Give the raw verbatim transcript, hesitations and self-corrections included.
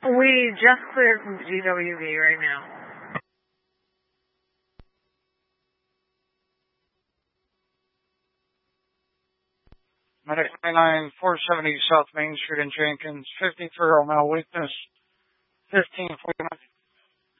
We just cleared from G W V right now. Medic twenty-nine, four seventy South Main Street in Jenkins, fifty-three male weakness, fifteen forty-nine.